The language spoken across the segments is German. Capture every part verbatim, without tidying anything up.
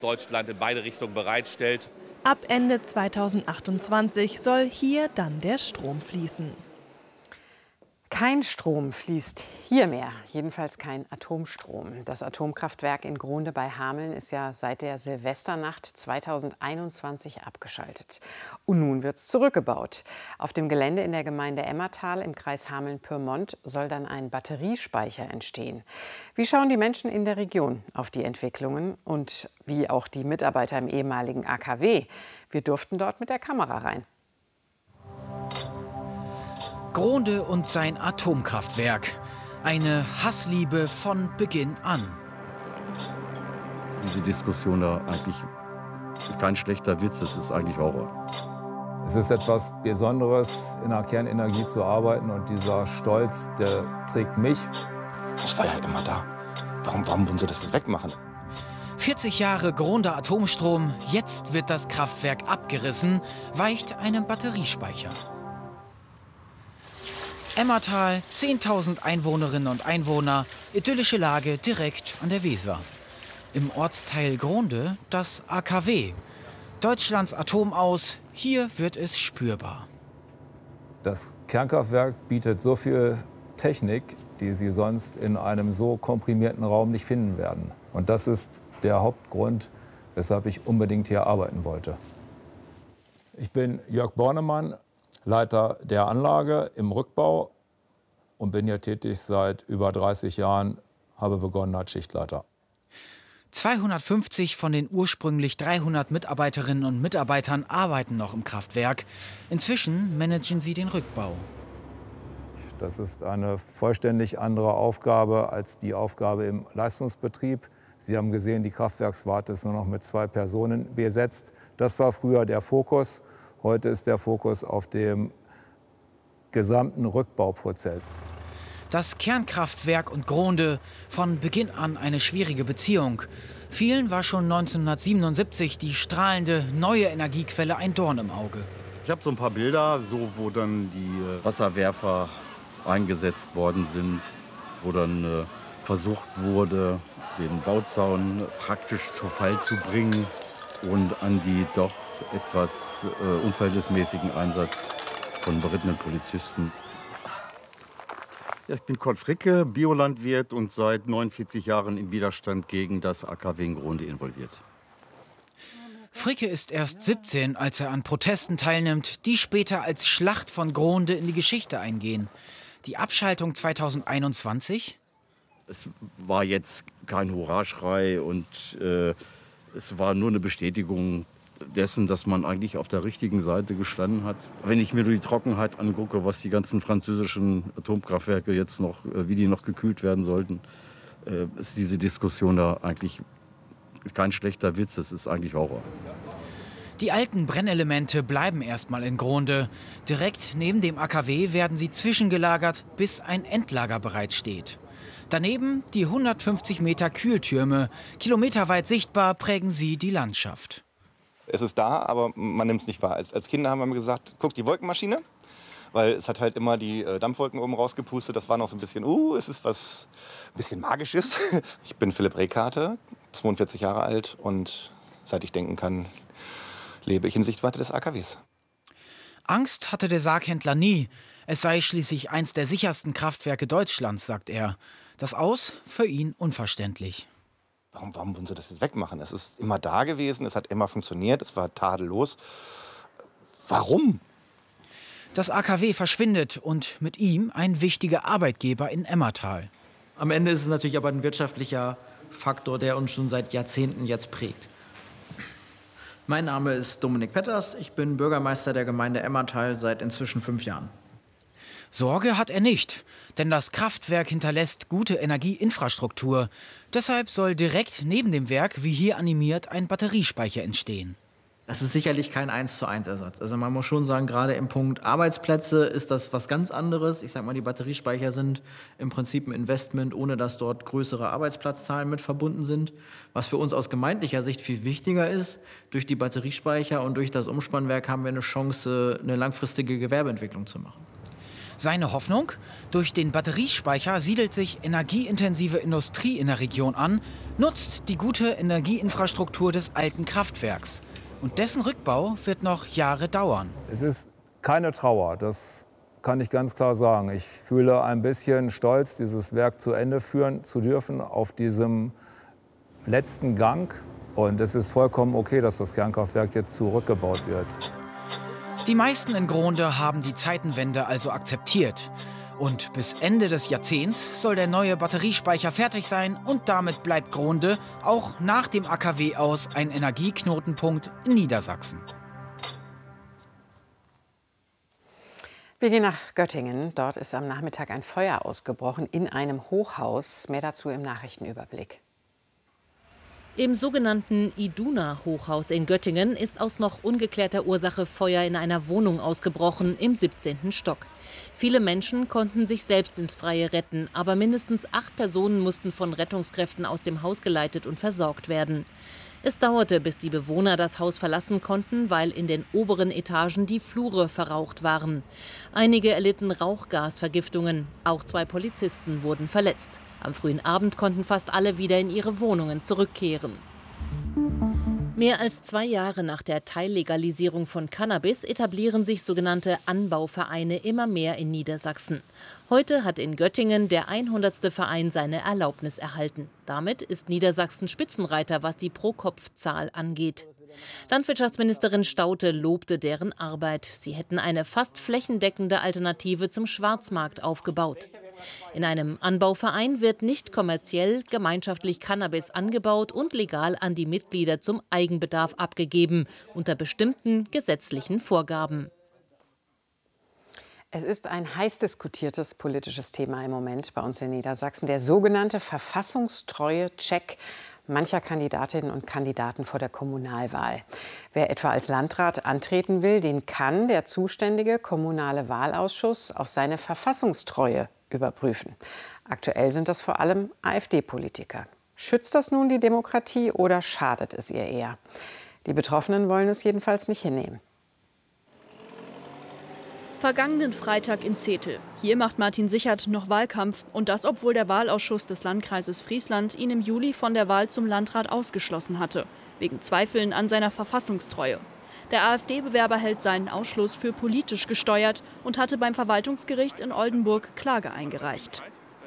Deutschland in beide Richtungen bereitstellt. Ab Ende zweitausendachtundzwanzig soll hier dann der Strom fließen. Kein Strom fließt hier mehr, jedenfalls kein Atomstrom. Das Atomkraftwerk in Grohnde bei Hameln ist ja seit der Silvesternacht zweitausendeinundzwanzig abgeschaltet. Und nun wird es zurückgebaut. Auf dem Gelände in der Gemeinde Emmertal im Kreis Hameln-Pyrmont soll dann ein Batteriespeicher entstehen. Wie schauen die Menschen in der Region auf die Entwicklungen und wie auch die Mitarbeiter im ehemaligen A K W? Wir durften dort mit der Kamera rein. Grohnde und sein Atomkraftwerk. Eine Hassliebe von Beginn an. Diese Diskussion da eigentlich kein schlechter Witz, es ist eigentlich Horror. Es ist etwas Besonderes, in der Kernenergie zu arbeiten und dieser Stolz, der trägt mich. Das war ja immer da. Warum, warum wollen Sie das jetzt wegmachen? vierzig Jahre Grohnde Atomstrom, jetzt wird das Kraftwerk abgerissen, weicht einem Batteriespeicher. Emmertal, zehntausend Einwohnerinnen und Einwohner, idyllische Lage direkt an der Weser. Im Ortsteil Grohnde das A K W. Deutschlands Atom aus, hier wird es spürbar. Das Kernkraftwerk bietet so viel Technik, die Sie sonst in einem so komprimierten Raum nicht finden werden. Und das ist der Hauptgrund, weshalb ich unbedingt hier arbeiten wollte. Ich bin Jörg Bornemann, Leiter der Anlage im Rückbau und bin hier tätig seit über dreißig Jahren, habe begonnen als Schichtleiter. zweihundertfünfzig von den ursprünglich dreihundert Mitarbeiterinnen und Mitarbeitern arbeiten noch im Kraftwerk. Inzwischen managen sie den Rückbau. Das ist eine vollständig andere Aufgabe als die Aufgabe im Leistungsbetrieb. Sie haben gesehen, die Kraftwerkswarte ist nur noch mit zwei Personen besetzt. Das war früher der Fokus. Heute ist der Fokus auf dem gesamten Rückbauprozess. Das Kernkraftwerk und Grohnde, von Beginn an eine schwierige Beziehung. Vielen war schon neunzehnhundertsiebenundsiebzig die strahlende neue Energiequelle ein Dorn im Auge. Ich habe so ein paar Bilder, so, wo dann die Wasserwerfer eingesetzt worden sind, wo dann äh, versucht wurde, den Bauzaun praktisch zu Fall zu bringen und an die doch etwas äh, unverhältnismäßigen Einsatz von berittenen Polizisten. Ja, ich bin Kurt Fricke, Biolandwirt und seit neunundvierzig Jahren im Widerstand gegen das A K W in Grohnde involviert. Fricke ist erst siebzehn, als er an Protesten teilnimmt, die später als Schlacht von Grohnde in die Geschichte eingehen. Die Abschaltung zweitausendeinundzwanzig? Es war jetzt kein Hurraschrei und äh, es war nur eine Bestätigung dessen, dass man eigentlich auf der richtigen Seite gestanden hat. Wenn ich mir nur die Trockenheit angucke, was die ganzen französischen Atomkraftwerke jetzt noch, wie die noch gekühlt werden sollten, ist diese Diskussion da eigentlich kein schlechter Witz, es ist eigentlich Horror. Die alten Brennelemente bleiben erstmal in Grohnde. Direkt neben dem A K W werden sie zwischengelagert, bis ein Endlager bereitsteht. Daneben die hundertfünfzig Meter Kühltürme. Kilometerweit sichtbar prägen sie die Landschaft. Es ist da, aber man nimmt es nicht wahr. Als, als Kinder haben wir mir gesagt, guck, die Wolkenmaschine. Weil es hat halt immer die äh, Dampfwolken oben rausgepustet. Das war noch so ein bisschen, uh, es ist was ein bisschen Magisches. Ich bin Philipp Rehkarte, zweiundvierzig Jahre alt und seit ich denken kann, lebe ich in Sichtweite des A K Ws. Angst hatte der Sarghändler nie. Es sei schließlich eins der sichersten Kraftwerke Deutschlands, sagt er. Das Aus für ihn unverständlich. Warum, warum wollen Sie das jetzt wegmachen? Es ist immer da gewesen, es hat immer funktioniert, es war tadellos. Warum? Das A K W verschwindet und mit ihm ein wichtiger Arbeitgeber in Emmertal. Am Ende ist es natürlich aber ein wirtschaftlicher Faktor, der uns schon seit Jahrzehnten jetzt prägt. Mein Name ist Dominik Petters, ich bin Bürgermeister der Gemeinde Emmertal seit inzwischen fünf Jahren. Sorge hat er nicht, denn das Kraftwerk hinterlässt gute Energieinfrastruktur. Deshalb soll direkt neben dem Werk, wie hier animiert, ein Batteriespeicher entstehen. Das ist sicherlich kein eins zu eins Ersatz. Also man muss schon sagen, gerade im Punkt Arbeitsplätze ist das was ganz anderes. Ich sag mal, die Batteriespeicher sind im Prinzip ein Investment, ohne dass dort größere Arbeitsplatzzahlen mit verbunden sind. Was für uns aus gemeindlicher Sicht viel wichtiger ist, durch die Batteriespeicher und durch das Umspannwerk haben wir eine Chance, eine langfristige Gewerbeentwicklung zu machen. Seine Hoffnung? Durch den Batteriespeicher siedelt sich energieintensive Industrie in der Region an, nutzt die gute Energieinfrastruktur des alten Kraftwerks. Und dessen Rückbau wird noch Jahre dauern. Es ist keine Trauer, das kann ich ganz klar sagen. Ich fühle ein bisschen Stolz, dieses Werk zu Ende führen zu dürfen auf diesem letzten Gang. Und es ist vollkommen okay, dass das Kernkraftwerk jetzt zurückgebaut wird. Die meisten in Gronde haben die Zeitenwende also akzeptiert. Und bis Ende des Jahrzehnts soll der neue Batteriespeicher fertig sein und damit bleibt Gronde auch nach dem A K W aus ein Energieknotenpunkt in Niedersachsen. Wir gehen nach Göttingen. Dort ist am Nachmittag ein Feuer ausgebrochen in einem Hochhaus. Mehr dazu im Nachrichtenüberblick. Im sogenannten Iduna-Hochhaus in Göttingen ist aus noch ungeklärter Ursache Feuer in einer Wohnung ausgebrochen im siebzehnten Stock. Viele Menschen konnten sich selbst ins Freie retten, aber mindestens acht Personen mussten von Rettungskräften aus dem Haus geleitet und versorgt werden. Es dauerte, bis die Bewohner das Haus verlassen konnten, weil in den oberen Etagen die Flure verraucht waren. Einige erlitten Rauchgasvergiftungen, auch zwei Polizisten wurden verletzt. Am frühen Abend konnten fast alle wieder in ihre Wohnungen zurückkehren. Mehr als zwei Jahre nach der Teillegalisierung von Cannabis etablieren sich sogenannte Anbauvereine immer mehr in Niedersachsen. Heute hat in Göttingen der hundertste Verein seine Erlaubnis erhalten. Damit ist Niedersachsen Spitzenreiter, was die Pro-Kopf-Zahl angeht. Landwirtschaftsministerin Staudte lobte deren Arbeit. Sie hätten eine fast flächendeckende Alternative zum Schwarzmarkt aufgebaut. In einem Anbauverein wird nicht kommerziell gemeinschaftlich Cannabis angebaut und legal an die Mitglieder zum Eigenbedarf abgegeben, unter bestimmten gesetzlichen Vorgaben. Es ist ein heiß diskutiertes politisches Thema im Moment bei uns in Niedersachsen, der sogenannte Verfassungstreue-Check mancher Kandidatinnen und Kandidaten vor der Kommunalwahl. Wer etwa als Landrat antreten will, den kann der zuständige kommunale Wahlausschuss auf seine Verfassungstreue überprüfen. Aktuell sind das vor allem AfD-Politiker. Schützt das nun die Demokratie oder schadet es ihr eher? Die Betroffenen wollen es jedenfalls nicht hinnehmen. Vergangenen Freitag in Zetel. Hier macht Martin Sichert noch Wahlkampf. Und das, obwohl der Wahlausschuss des Landkreises Friesland ihn im Juli von der Wahl zum Landrat ausgeschlossen hatte. Wegen Zweifeln an seiner Verfassungstreue. Der AfD-Bewerber hält seinen Ausschluss für politisch gesteuert und hatte beim Verwaltungsgericht in Oldenburg Klage eingereicht.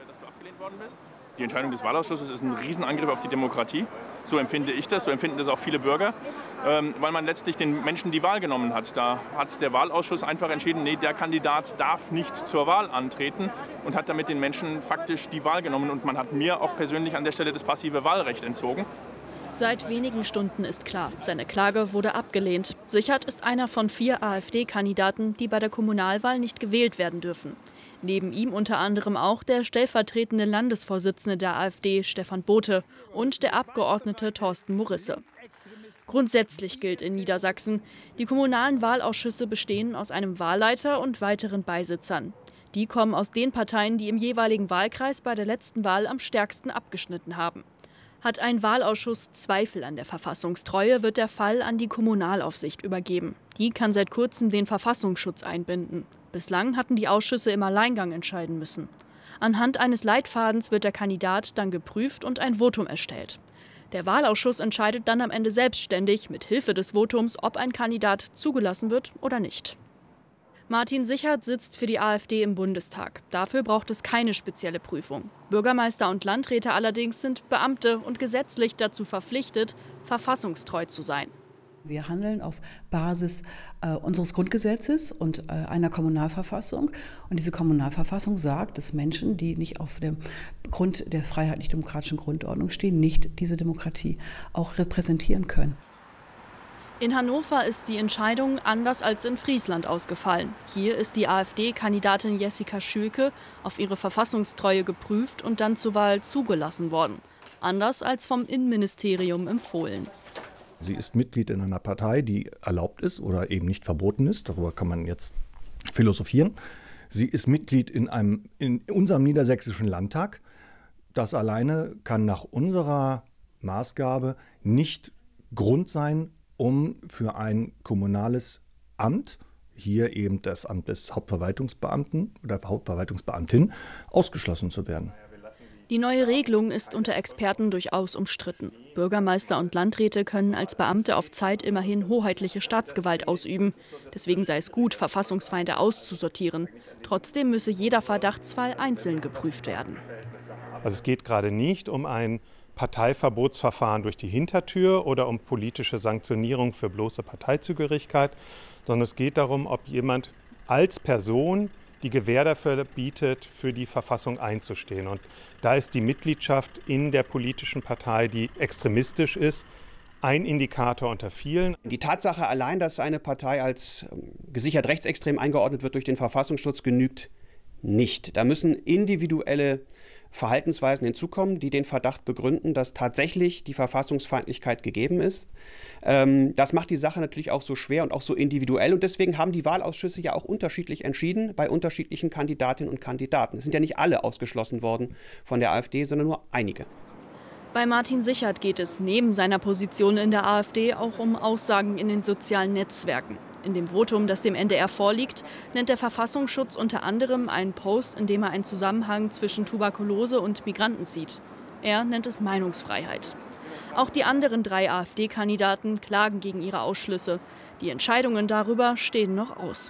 Die Entscheidung des Wahlausschusses ist ein Riesenangriff auf die Demokratie. So empfinde ich das, so empfinden das auch viele Bürger, ähm, weil man letztlich den Menschen die Wahl genommen hat. Da hat der Wahlausschuss einfach entschieden, nee, der Kandidat darf nicht zur Wahl antreten und hat damit den Menschen faktisch die Wahl genommen. Und man hat mir auch persönlich an der Stelle das passive Wahlrecht entzogen. Seit wenigen Stunden ist klar, seine Klage wurde abgelehnt. Sichert ist einer von vier AfD-Kandidaten, die bei der Kommunalwahl nicht gewählt werden dürfen. Neben ihm unter anderem auch der stellvertretende Landesvorsitzende der AfD, Stefan Bothe, und der Abgeordnete Thorsten Morisse. Grundsätzlich gilt in Niedersachsen, die kommunalen Wahlausschüsse bestehen aus einem Wahlleiter und weiteren Beisitzern. Die kommen aus den Parteien, die im jeweiligen Wahlkreis bei der letzten Wahl am stärksten abgeschnitten haben. Hat ein Wahlausschuss Zweifel an der Verfassungstreue, wird der Fall an die Kommunalaufsicht übergeben. Die kann seit kurzem den Verfassungsschutz einbinden. Bislang hatten die Ausschüsse im Alleingang entscheiden müssen. Anhand eines Leitfadens wird der Kandidat dann geprüft und ein Votum erstellt. Der Wahlausschuss entscheidet dann am Ende selbstständig mit Hilfe des Votums, ob ein Kandidat zugelassen wird oder nicht. Martin Sichert sitzt für die AfD im Bundestag. Dafür braucht es keine spezielle Prüfung. Bürgermeister und Landräte allerdings sind Beamte und gesetzlich dazu verpflichtet, verfassungstreu zu sein. Wir handeln auf Basis äh, unseres Grundgesetzes und äh, einer Kommunalverfassung. Und diese Kommunalverfassung sagt, dass Menschen, die nicht auf dem Grund der freiheitlich-demokratischen Grundordnung stehen, nicht diese Demokratie auch repräsentieren können. In Hannover ist die Entscheidung anders als in Friesland ausgefallen. Hier ist die AfD-Kandidatin Jessica Schülke auf ihre Verfassungstreue geprüft und dann zur Wahl zugelassen worden. Anders als vom Innenministerium empfohlen. Sie ist Mitglied in einer Partei, die erlaubt ist oder eben nicht verboten ist. Darüber kann man jetzt philosophieren. Sie ist Mitglied in, einem, in unserem niedersächsischen Landtag. Das alleine kann nach unserer Maßgabe nicht Grund sein, um für ein kommunales Amt, hier eben das Amt des Hauptverwaltungsbeamten oder Hauptverwaltungsbeamtin ausgeschlossen zu werden. Die neue Regelung ist unter Experten durchaus umstritten. Bürgermeister und Landräte können als Beamte auf Zeit immerhin hoheitliche Staatsgewalt ausüben. Deswegen sei es gut, Verfassungsfeinde auszusortieren. Trotzdem müsse jeder Verdachtsfall einzeln geprüft werden. Also es geht gerade nicht um ein Parteiverbotsverfahren durch die Hintertür oder um politische Sanktionierung für bloße Parteizugehörigkeit, sondern es geht darum, ob jemand als Person die Gewähr dafür bietet, für die Verfassung einzustehen. Und da ist die Mitgliedschaft in der politischen Partei, die extremistisch ist, ein Indikator unter vielen. Die Tatsache allein, dass eine Partei als gesichert rechtsextrem eingeordnet wird durch den Verfassungsschutz, genügt nicht. Da müssen individuelle Verhaltensweisen hinzukommen, die den Verdacht begründen, dass tatsächlich die Verfassungsfeindlichkeit gegeben ist. Ähm, das macht die Sache natürlich auch so schwer und auch so individuell. Und deswegen haben die Wahlausschüsse ja auch unterschiedlich entschieden bei unterschiedlichen Kandidatinnen und Kandidaten. Es sind ja nicht alle ausgeschlossen worden von der AfD, sondern nur einige. Bei Martin Sichert geht es neben seiner Position in der AfD auch um Aussagen in den sozialen Netzwerken. In dem Votum, das dem N D R vorliegt, nennt der Verfassungsschutz unter anderem einen Post, in dem er einen Zusammenhang zwischen Tuberkulose und Migranten sieht. Er nennt es Meinungsfreiheit. Auch die anderen drei AfD-Kandidaten klagen gegen ihre Ausschlüsse. Die Entscheidungen darüber stehen noch aus.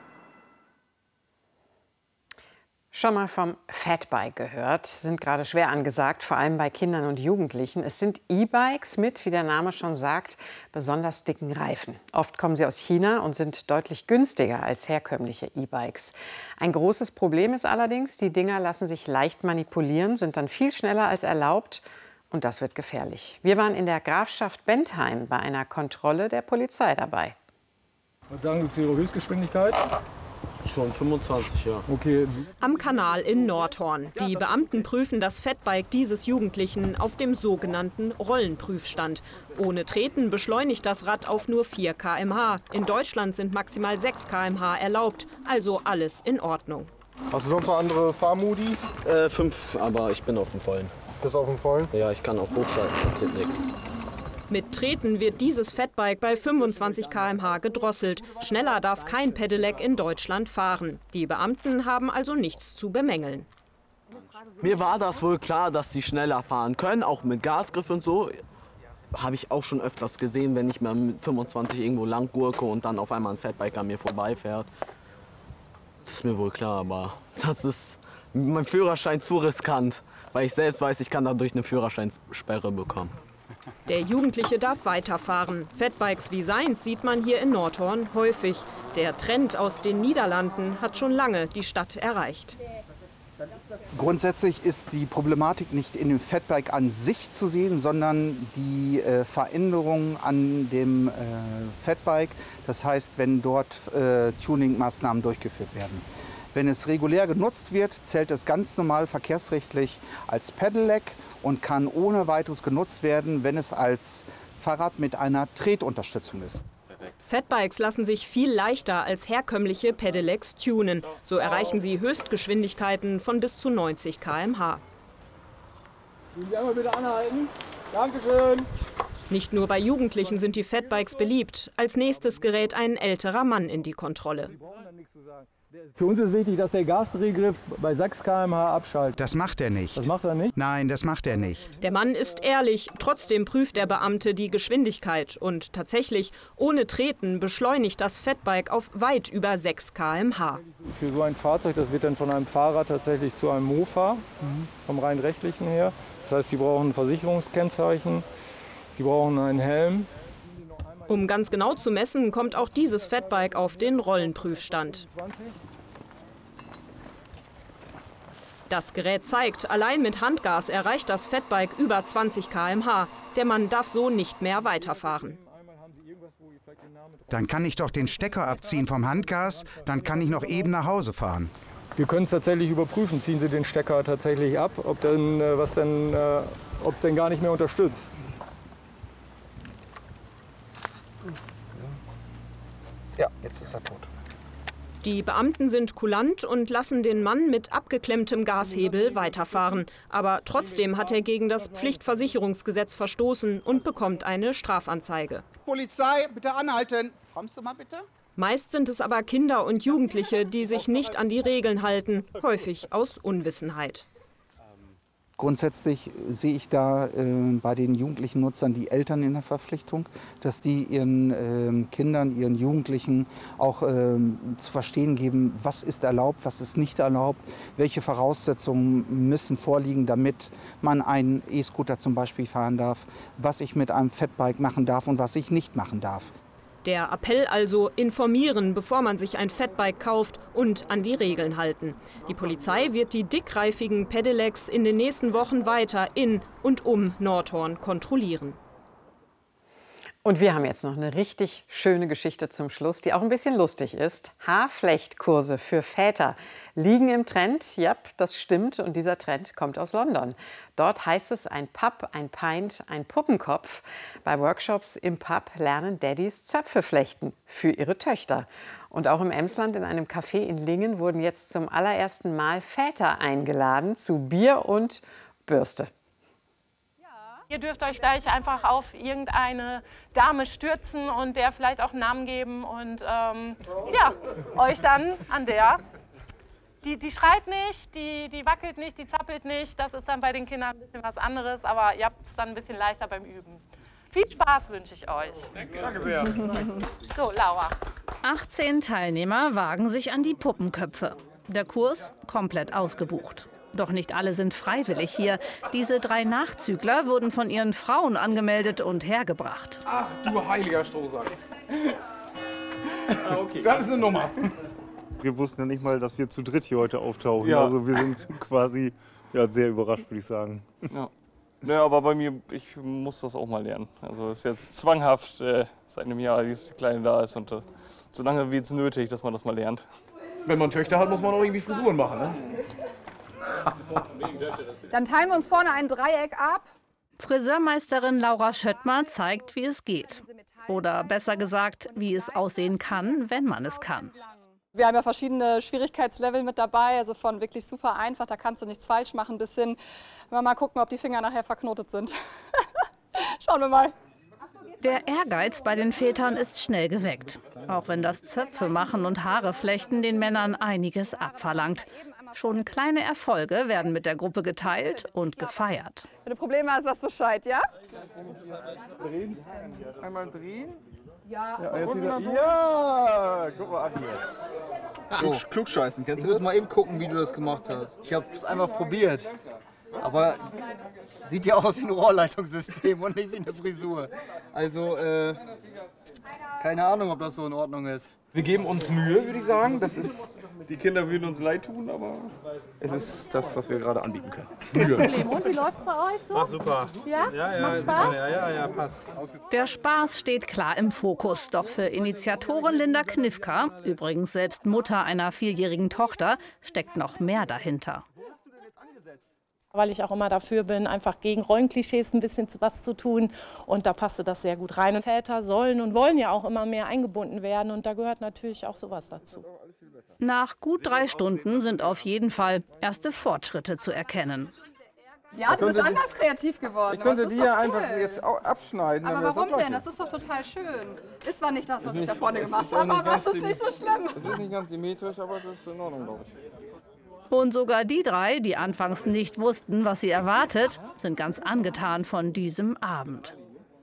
Schon mal vom Fatbike gehört, sind gerade schwer angesagt, vor allem bei Kindern und Jugendlichen. Es sind E-Bikes mit, wie der Name schon sagt, besonders dicken Reifen. Oft kommen sie aus China und sind deutlich günstiger als herkömmliche E-Bikes. Ein großes Problem ist allerdings, die Dinger lassen sich leicht manipulieren, sind dann viel schneller als erlaubt und das wird gefährlich. Wir waren in der Grafschaft Bentheim bei einer Kontrolle der Polizei dabei. Was sagen Sie zu Ihrer Höchstgeschwindigkeit? Schon fünfundzwanzig, ja. Okay. Am Kanal in Nordhorn. Die Beamten prüfen das Fatbike dieses Jugendlichen auf dem sogenannten Rollenprüfstand. Ohne Treten beschleunigt das Rad auf nur vier Kilometer pro Stunde. In Deutschland sind maximal sechs Kilometer pro Stunde erlaubt. Also alles in Ordnung. Hast du sonst noch andere Fahrmodi? Äh, fünf, aber ich bin auf dem Vollen. Bist du auf dem Vollen? Ja, ich kann auch hochschalten, passiert nichts. Mit Treten wird dieses Fatbike bei fünfundzwanzig Kilometer pro Stunde gedrosselt. Schneller darf kein Pedelec in Deutschland fahren. Die Beamten haben also nichts zu bemängeln. Mir war das wohl klar, dass sie schneller fahren können, auch mit Gasgriff und so. Habe ich auch schon öfters gesehen, wenn ich mal mit fünfundzwanzig irgendwo lang gurke und dann auf einmal ein Fatbike an mir vorbeifährt. Das ist mir wohl klar, aber das ist mein Führerschein zu riskant, weil ich selbst weiß, ich kann dadurch eine Führerscheinsperre bekommen. Der Jugendliche darf weiterfahren. Fatbikes wie seins sieht man hier in Nordhorn häufig. Der Trend aus den Niederlanden hat schon lange die Stadt erreicht. Grundsätzlich ist die Problematik nicht in dem Fatbike an sich zu sehen, sondern die äh, Veränderung an dem äh, Fatbike. Das heißt, wenn dort äh, Tuning-Maßnahmen durchgeführt werden. Wenn es regulär genutzt wird, zählt es ganz normal verkehrsrechtlich als Pedelec und kann ohne weiteres genutzt werden, wenn es als Fahrrad mit einer Tretunterstützung ist. Fatbikes lassen sich viel leichter als herkömmliche Pedelecs tunen. So erreichen sie Höchstgeschwindigkeiten von bis zu neunzig Kilometer pro Stunde. Würden Sie einmal bitte anhalten? Dankeschön. Nicht nur bei Jugendlichen sind die Fatbikes beliebt. Als nächstes gerät ein älterer Mann in die Kontrolle. Für uns ist wichtig, dass der Gasdrehgriff bei sechs Kilometer pro Stunde abschaltet. Das macht er nicht. Das macht er nicht? Nein, das macht er nicht. Der Mann ist ehrlich. Trotzdem prüft der Beamte die Geschwindigkeit. Und tatsächlich, ohne Treten beschleunigt das Fatbike auf weit über sechs Kilometer pro Stunde. Für so ein Fahrzeug, das wird dann von einem Fahrrad tatsächlich zu einem Mofa, mhm. vom rein rechtlichen her. Das heißt, Sie brauchen ein Versicherungskennzeichen, Sie brauchen einen Helm. Um ganz genau zu messen, kommt auch dieses Fatbike auf den Rollenprüfstand. Das Gerät zeigt, allein mit Handgas erreicht das Fatbike über zwanzig Kilometer pro Stunde. Der Mann darf so nicht mehr weiterfahren. Dann kann ich doch den Stecker abziehen vom Handgas, dann kann ich noch eben nach Hause fahren. Wir können es tatsächlich überprüfen. Ziehen Sie den Stecker tatsächlich ab, ob denn, was denn, äh, ob es denn gar nicht mehr unterstützt. Ja, jetzt ist er tot. Die Beamten sind kulant und lassen den Mann mit abgeklemmtem Gashebel weiterfahren. Aber trotzdem hat er gegen das Pflichtversicherungsgesetz verstoßen und bekommt eine Strafanzeige. Polizei, bitte anhalten. Kommst du mal bitte? Meist sind es aber Kinder und Jugendliche, die sich nicht an die Regeln halten, häufig aus Unwissenheit. Grundsätzlich sehe ich da äh, bei den jugendlichen Nutzern die Eltern in der Verpflichtung, dass die ihren äh, Kindern, ihren Jugendlichen auch äh, zu verstehen geben, was ist erlaubt, was ist nicht erlaubt, welche Voraussetzungen müssen vorliegen, damit man einen E-Scooter zum Beispiel fahren darf, was ich mit einem Fatbike machen darf und was ich nicht machen darf. Der Appell also: informieren, bevor man sich ein Fatbike kauft, und an die Regeln halten. Die Polizei wird die dickreifigen Pedelecs in den nächsten Wochen weiter in und um Nordhorn kontrollieren. Und wir haben jetzt noch eine richtig schöne Geschichte zum Schluss, die auch ein bisschen lustig ist. Haarflechtkurse für Väter liegen im Trend. Ja, das stimmt. Und dieser Trend kommt aus London. Dort heißt es ein Pub, ein Pint, ein Puppenkopf. Bei Workshops im Pub lernen Daddys Zöpfe flechten für ihre Töchter. Und auch im Emsland in einem Café in Lingen wurden jetzt zum allerersten Mal Väter eingeladen zu Bier und Bürste. Ihr dürft euch gleich einfach auf irgendeine Dame stürzen und der vielleicht auch einen Namen geben und ähm, ja, euch dann an der, die, die schreit nicht, die, die wackelt nicht, die zappelt nicht. Das ist dann bei den Kindern ein bisschen was anderes, aber ihr habt es dann ein bisschen leichter beim Üben. Viel Spaß wünsche ich euch. Danke, Danke sehr. So, Laura. achtzehn Teilnehmer wagen sich an die Puppenköpfe. Der Kurs komplett ausgebucht. Doch nicht alle sind freiwillig hier. Diese drei Nachzügler wurden von ihren Frauen angemeldet und hergebracht. Ach du heiliger Strohsack. Ah, okay. Das ist eine Nummer. Wir wussten ja nicht mal, dass wir zu dritt hier heute auftauchen. Ja. Also wir sind quasi ja, sehr überrascht, würde ich sagen. Ja. Ja, aber bei mir, ich muss das auch mal lernen. Also es ist jetzt zwanghaft äh, seit einem Jahr, dieses Kleine da ist. Und äh, so lange wird es nötig, dass man das mal lernt. Wenn man Töchter hat, muss man auch irgendwie Frisuren machen, ne? Dann teilen wir uns vorne ein Dreieck ab. Friseurmeisterin Laura Schöttmer zeigt, wie es geht. Oder besser gesagt, wie es aussehen kann, wenn man es kann. Wir haben ja verschiedene Schwierigkeitslevel mit dabei, also von wirklich super einfach, da kannst du nichts falsch machen, bis hin, wenn wir mal gucken, ob die Finger nachher verknotet sind. Schauen wir mal. Der Ehrgeiz bei den Vätern ist schnell geweckt. Auch wenn das Zöpfe machen und Haare flechten den Männern einiges abverlangt. Schon kleine Erfolge werden mit der Gruppe geteilt und gefeiert. Wenn du Probleme hast, sagst du Bescheid, ja? Drehen. Einmal drehen. Ja, ja, jetzt wieder. Ja, guck mal an hier. Klug, Klugscheißen, kennst du das? Ich muss mal eben gucken, wie du das gemacht hast. Ich habe es einfach probiert. Aber sieht ja aus wie ein Rohrleitungssystem und nicht wie eine Frisur. Also, äh, keine Ahnung, ob das so in Ordnung ist. Wir geben uns Mühe, würde ich sagen. Das ist, die Kinder würden uns leid tun, aber es ist das, was wir gerade anbieten können. Mühe. Und wie läuft es bei euch so? Ach, super. Ja? Ja, ja, Macht Spaß? Ja, ja, ja, passt. Der Spaß steht klar im Fokus. Doch für Initiatorin Linda Knifka, übrigens selbst Mutter einer vierjährigen Tochter, steckt noch mehr dahinter. Weil ich auch immer dafür bin, einfach gegen Rollenklischees ein bisschen was zu tun. Und da passte das sehr gut rein. Und Väter sollen und wollen ja auch immer mehr eingebunden werden. Und da gehört natürlich auch sowas dazu. Nach gut drei Stunden sind auf jeden Fall erste Fortschritte zu erkennen. Ja, du bist anders kreativ geworden. Ich könnte aber das die ist ja doch einfach cool. jetzt auch abschneiden. Aber dann warum das denn? Das ist doch total schön. Ist zwar nicht das, was ich nicht- da vorne es gemacht ist auch habe, nicht aber es ganz ist nicht so schlimm. Es ist nicht ganz symmetrisch, aber es ist in Ordnung, glaube ich. Und sogar die drei, die anfangs nicht wussten, was sie erwartet, sind ganz angetan von diesem Abend.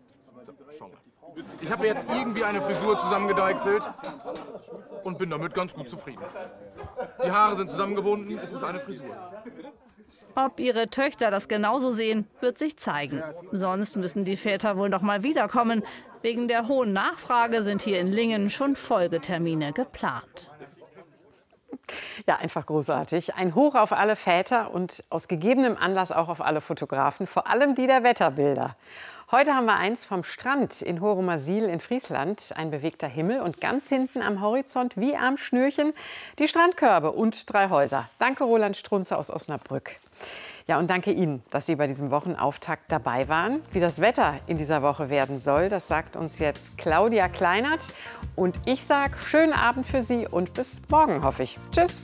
Ich habe jetzt irgendwie eine Frisur zusammengedeichselt und bin damit ganz gut zufrieden. Die Haare sind zusammengebunden, es ist eine Frisur. Ob ihre Töchter das genauso sehen, wird sich zeigen. Sonst müssen die Väter wohl noch mal wiederkommen. Wegen der hohen Nachfrage sind hier in Lingen schon Folgetermine geplant. Ja, einfach großartig. Ein Hoch auf alle Väter und aus gegebenem Anlass auch auf alle Fotografen, vor allem die der Wetterbilder. Heute haben wir eins vom Strand in Horumersiel in Friesland, ein bewegter Himmel und ganz hinten am Horizont wie am Schnürchen die Strandkörbe und drei Häuser. Danke Roland Strunze aus Osnabrück. Ja, und danke Ihnen, dass Sie bei diesem Wochenauftakt dabei waren. Wie das Wetter in dieser Woche werden soll, das sagt uns jetzt Claudia Kleinert. Und ich sage schönen Abend für Sie und bis morgen, hoffe ich. Tschüss.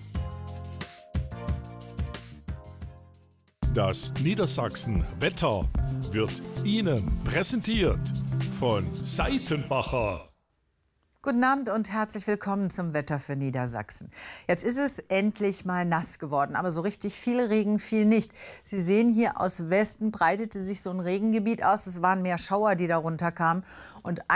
Das Niedersachsen Wetter wird Ihnen präsentiert von Seitenbacher. Guten Abend und herzlich willkommen zum Wetter für Niedersachsen. Jetzt ist es endlich mal nass geworden, aber so richtig viel Regen fiel nicht. Sie sehen hier aus Westen breitete sich so ein Regengebiet aus. Es waren mehr Schauer, die darunter kamen. Und